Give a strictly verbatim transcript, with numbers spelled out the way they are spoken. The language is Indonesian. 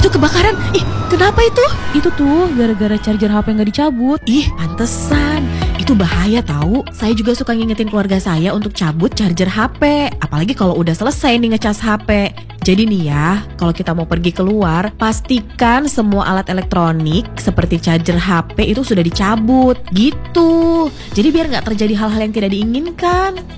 kebakaran. Ih, kenapa itu? Itu tuh gara-gara charger H P nggak dicabut. Ih, pantesan. Itu bahaya tahu. Saya juga suka ngingetin keluarga saya untuk cabut charger H P. Apalagi kalau udah selesai nih ngecas H P. Jadi nih ya, kalau kita mau pergi keluar, pastikan semua alat elektronik seperti charger H P itu sudah dicabut. Gitu. Jadi biar nggak terjadi hal-hal yang tidak diinginkan.